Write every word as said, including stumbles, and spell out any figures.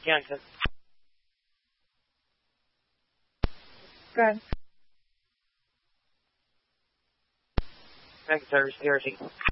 Yankton. Good. Thank you, service, C R C.